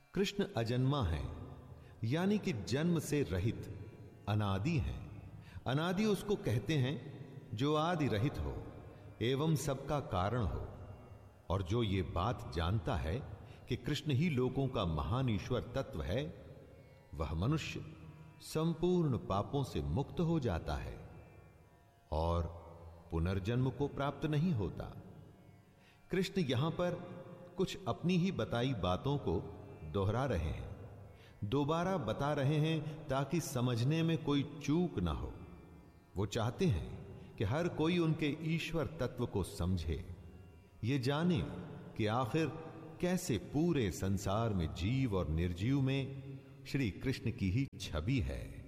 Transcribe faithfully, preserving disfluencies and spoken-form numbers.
कृष्ण अजन्मा है, यानी कि जन्म से रहित, अनादि हैं। अनादि उसको कहते हैं जो आदि रहित हो एवं सबका कारण हो, और जो ये बात जानता है कि कृष्ण ही लोगों का महान ईश्वर तत्व है, वह मनुष्य संपूर्ण पापों से मुक्त हो जाता है और पुनर्जन्म को प्राप्त नहीं होता। कृष्ण यहां पर कुछ अपनी ही बताई बातों को दोहरा रहे हैं, दोबारा बता रहे हैं ताकि समझने में कोई चूक ना हो। वो चाहते हैं कि हर कोई उनके ईश्वर तत्व को समझे, ये जाने कि आखिर कैसे पूरे संसार में जीव और निर्जीव में श्री कृष्ण की ही छवि है।